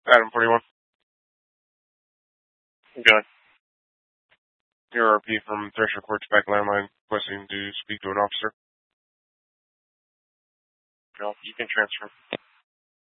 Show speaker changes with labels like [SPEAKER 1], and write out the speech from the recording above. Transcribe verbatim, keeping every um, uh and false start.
[SPEAKER 1] Adam forty-one. Good. Your R P from Thresher Courts back landline requesting to speak to an officer.
[SPEAKER 2] No, you can transfer.